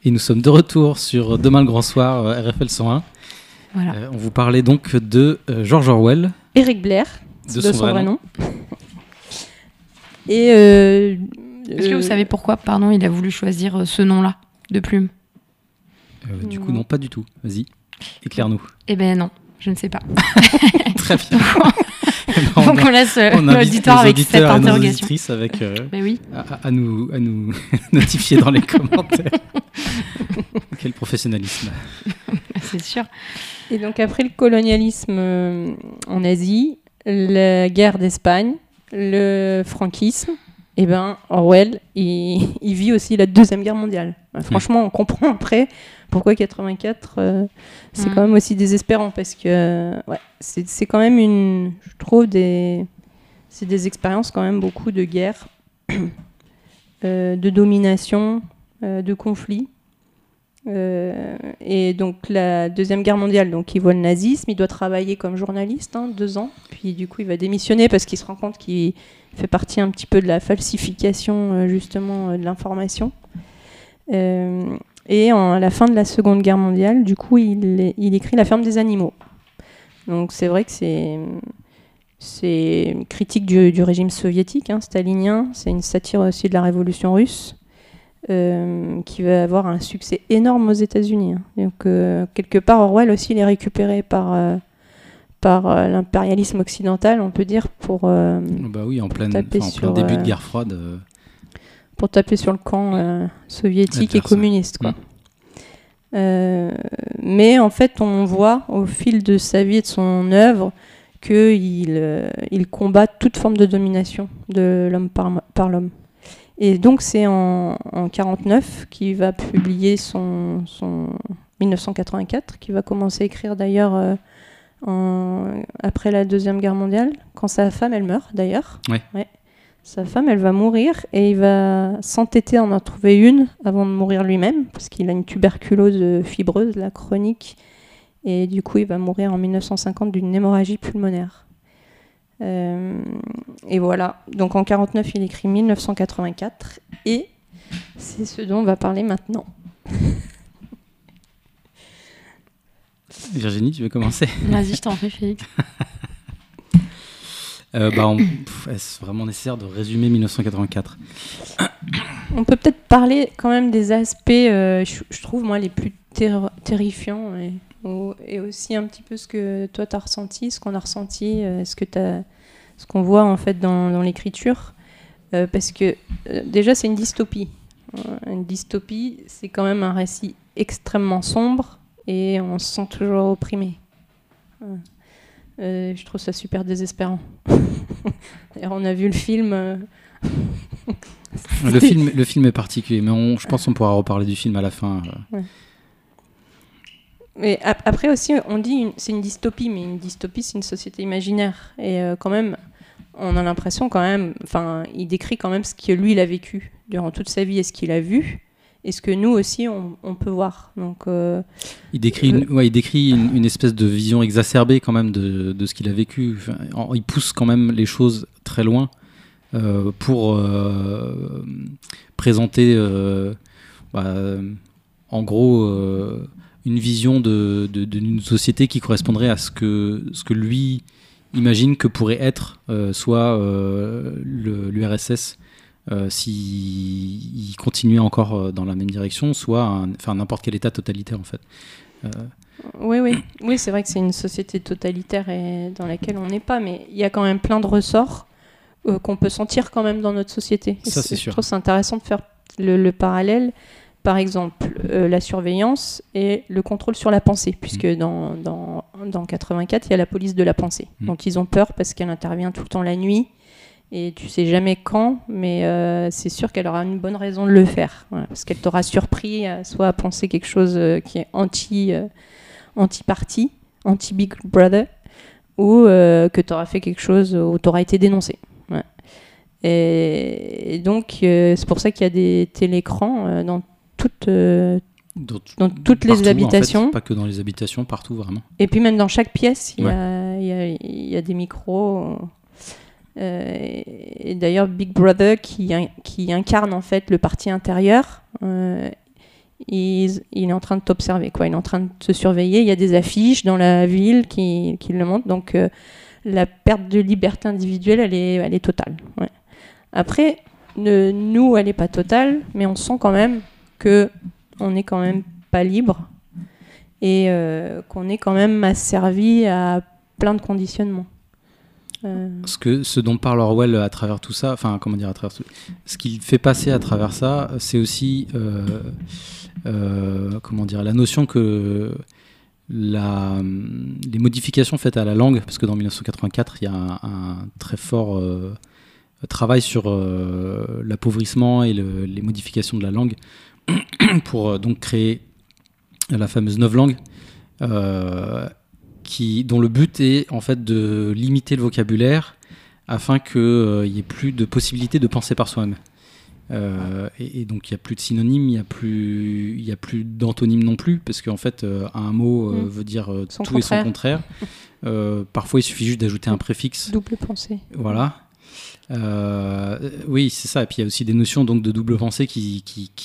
Et nous sommes de retour sur Demain le Grand Soir, RFL 101. Voilà. On vous parlait donc de George Orwell. Eric Blair, de son vrai nom. Et est-ce que vous savez pourquoi, il a voulu choisir ce nom-là de plume? Du coup, non, pas du tout. Vas-y, éclaire-nous. Eh ben non, je ne sais pas. Très bien. Donc on laisse l'auditoire avec cette interrogation. Avec, oui. à nous notifier dans les commentaires. Quel professionnalisme. C'est sûr. Et donc après le colonialisme en Asie, la guerre d'Espagne, le franquisme, et Orwell, il vit aussi la Deuxième Guerre mondiale. Franchement, on comprend après pourquoi 84, c'est quand même aussi désespérant, parce que c'est quand même je trouve c'est des expériences quand même beaucoup de guerre, de domination, de conflits. Et donc la Deuxième Guerre mondiale, donc il voit le nazisme, il doit travailler comme journaliste 2 ans, puis du coup il va démissionner parce qu'il se rend compte qu'il fait partie un petit peu de la falsification justement de l'information. Et à la fin de la Seconde Guerre mondiale, du coup il écrit La ferme des animaux. Donc c'est vrai que c'est une critique du régime soviétique, stalinien, c'est une satire aussi de la révolution russe. Qui va avoir un succès énorme aux États-Unis. Donc, quelque part, Orwell aussi, il est récupéré par l'impérialisme occidental, on peut dire, pour en plein début de guerre froide. Pour taper sur le camp soviétique et communiste, quoi. Mais en fait, on voit au fil de sa vie et de son œuvre qu'il combat toute forme de domination de l'homme par l'homme. Et donc c'est en 1949 qu'il va publier son 1984, qu'il va commencer à écrire d'ailleurs après la Deuxième Guerre mondiale, quand sa femme elle meurt d'ailleurs. Ouais. Sa femme elle va mourir et il va s'entêter à en trouver une avant de mourir lui-même, parce qu'il a une tuberculose fibreuse, la chronique, et du coup il va mourir en 1950 d'une hémorragie pulmonaire. Et voilà, donc en 1949 il écrit 1984 et c'est ce dont on va parler maintenant. Virginie, tu veux commencer? Vas-y, je t'en prie, Félix. Est-ce vraiment nécessaire de résumer 1984? On peut peut-être parler quand même des aspects, je trouve moi les plus terrifiants et aussi un petit peu ce que toi t'as ressenti, ce qu'on a ressenti, ce qu'on voit en fait dans l'écriture, parce que déjà c'est une dystopie. Une dystopie, c'est quand même un récit extrêmement sombre et on se sent toujours opprimé. Je trouve ça super désespérant. D'ailleurs, on a vu le film. Le film est particulier, mais je pense qu'on pourra reparler du film à la fin. Ouais. Mais après aussi, on dit c'est une dystopie, mais une dystopie, c'est une société imaginaire. Et quand même, on a l'impression quand même, il décrit quand même ce que lui, il a vécu durant toute sa vie et ce qu'il a vu, et ce que nous aussi, on peut voir. Donc, il décrit une espèce de vision exacerbée quand même de ce qu'il a vécu. Il pousse quand même les choses très loin pour présenter, en gros... une vision d'une société qui correspondrait à ce que lui imagine que pourrait être soit l'URSS s'il continuait encore dans la même direction, soit n'importe quel état totalitaire en fait. Oui, c'est vrai que c'est une société totalitaire et dans laquelle on n'est pas, mais il y a quand même plein de ressorts qu'on peut sentir quand même dans notre société. Ça, c'est sûr. Je trouve que c'est intéressant de faire le parallèle. Par exemple, la surveillance et le contrôle sur la pensée, puisque dans 84, il y a la police de la pensée. Donc ils ont peur parce qu'elle intervient tout le temps la nuit, et tu sais jamais quand, mais c'est sûr qu'elle aura une bonne raison de le faire, parce qu'elle t'aura surpris soit à penser quelque chose qui est anti-parti, anti-Big Brother, ou que tu auras fait quelque chose où tu auras été dénoncé. Et donc, c'est pour ça qu'il y a des télécrans dans toutes les habitations. En fait, pas que dans les habitations, partout vraiment. Et puis même dans chaque pièce, il y a des micros. Et d'ailleurs, Big Brother qui incarne en fait le parti intérieur, il est en train de t'observer, quoi. Il est en train de te surveiller. Il y a des affiches dans la ville qui le montrent. Donc, la perte de liberté individuelle, elle est totale. Ouais. Après, nous, elle n'est pas totale, mais on sent quand même qu'on n'est quand même pas libre et qu'on est quand même asservi à plein de conditionnements. Ce dont parle Orwell à travers tout ça, ce qu'il fait passer à travers ça, c'est aussi la notion que les modifications faites à la langue, parce que dans 1984, il y a un très fort travail sur l'appauvrissement et les modifications de la langue pour donc créer la fameuse novlangue, dont le but est en fait de limiter le vocabulaire afin qu'il n'y ait plus de possibilité de penser par soi-même. Et donc il n'y a plus de synonymes, il n'y a plus d'antonymes non plus, parce qu'en fait un mot veut dire tout et son contraire. Parfois il suffit juste d'ajouter un préfixe. Double pensée. Voilà. Oui, c'est ça. Et puis il y a aussi des notions donc de double pensée qui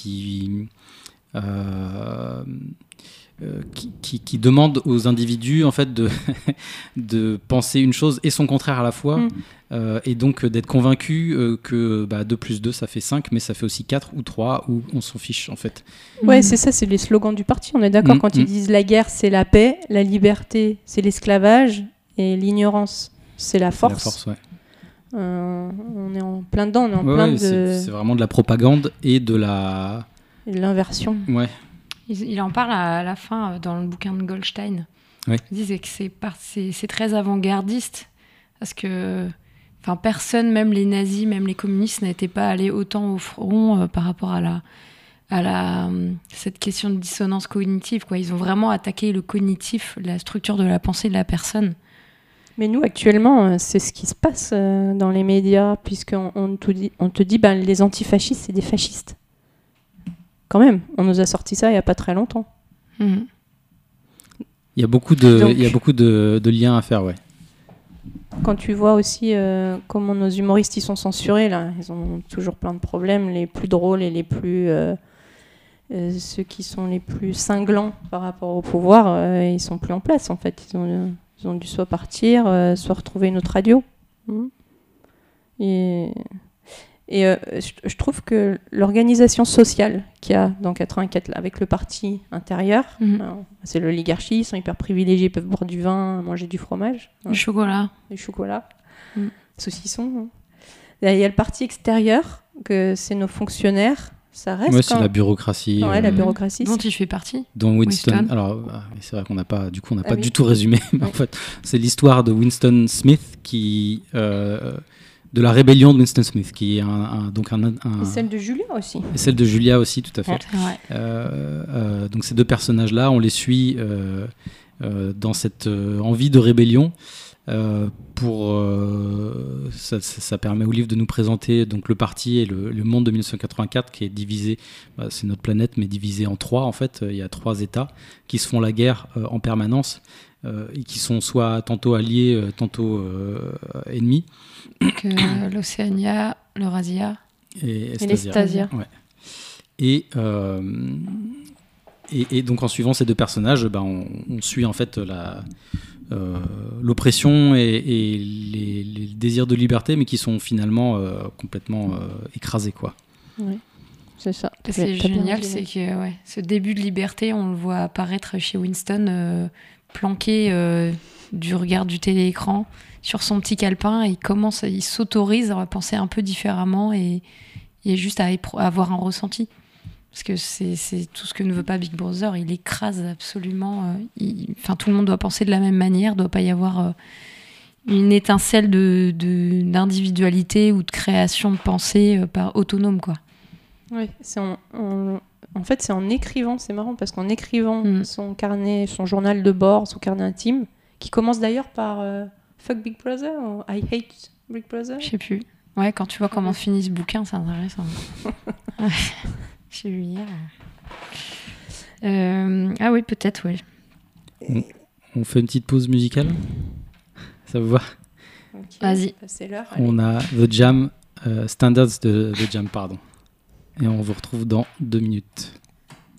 demandent aux individus en fait de penser une chose et son contraire à la fois, et donc d'être convaincus que 2 plus 2 ça fait 5, mais ça fait aussi 4 ou 3, ou on s'en fiche en fait. Ouais, c'est ça, c'est les slogans du parti, on est d'accord, quand ils disent la guerre c'est la paix, la liberté c'est l'esclavage et l'ignorance c'est la force. C'est la force, ouais. On est en plein dedans, on est en plein de... C'est vraiment de la propagande et de l'inversion. Ouais. Il en parle à la fin dans le bouquin de Goldstein. Ouais. Il disait que c'est très avant-gardiste parce que personne, même les nazis, même les communistes, n'étaient pas allés autant au front par rapport à cette question de dissonance cognitive, quoi. Ils ont vraiment attaqué le cognitif, la structure de la pensée de la personne. Mais nous, actuellement, c'est ce qui se passe dans les médias, puisqu'on te dit les antifascistes, c'est des fascistes. Quand même, on nous a sorti ça il n'y a pas très longtemps. Il y a beaucoup de liens à faire, ouais. Quand tu vois aussi comment nos humoristes ils sont censurés, là, ils ont toujours plein de problèmes, les plus drôles et les plus... ceux qui sont les plus cinglants par rapport au pouvoir, ils sont plus en place, en fait. Ils ont dû soit partir, soit retrouver une autre radio. Et je trouve que l'organisation sociale qu'il y a dans 84, là, avec le parti intérieur, c'est l'oligarchie, ils sont hyper privilégiés, ils peuvent boire du vin, manger du fromage. Du chocolat. Du chocolat, saucisson. Il y a le parti extérieur, que c'est nos fonctionnaires. Ça reste. Ouais, c'est la bureaucratie. Ouais, la bureaucratie. Dont il fait partie. Dont Winston. Alors, c'est vrai qu'on n'a pas, du coup, du tout résumé. Mais en fait, c'est l'histoire de Winston Smith de la rébellion de Winston Smith, qui est Et celle de Julia aussi. Et celle de Julia aussi, tout à fait. Ouais. Donc ces deux personnages-là, on les suit dans cette envie de rébellion. Ça permet au livre de nous présenter donc le parti et le monde de 1984 qui est divisé, c'est notre planète mais divisé en 3 en fait. Il y a 3 États qui se font la guerre en permanence et qui sont soit tantôt alliés, tantôt ennemis. Donc, l'Océania, l'Eurasia et l'Estasia. Ouais. Et donc en suivant ces deux personnages, on suit en fait l'oppression et les désirs de liberté, mais qui sont finalement complètement écrasés, quoi. Oui, c'est ça. C'est génial, c'est que ce début de liberté, on le voit apparaître chez Winston, planqué du regard du téléécran sur son petit calepin, et il s'autorise à penser un peu différemment et juste à avoir un ressenti. Parce que c'est tout ce que ne veut pas Big Brother, il écrase absolument. Tout le monde doit penser de la même manière, il ne doit pas y avoir une étincelle d'individualité ou de création de pensée autonome, quoi. Oui, en fait, c'est en écrivant, c'est marrant, parce qu'en écrivant son carnet, son journal de bord, son carnet intime, qui commence d'ailleurs par Fuck Big Brother ou I Hate Big Brother. Je sais plus. Ouais, quand tu vois comment finit ce bouquin, c'est intéressant. J'ai lu hier. Ah oui, peut-être, oui. On fait une petite pause musicale. Ça vous va? Okay. Vas-y. C'est l'heure. On a The Jam, Standards de The Jam, pardon. Et on vous retrouve dans 2 minutes.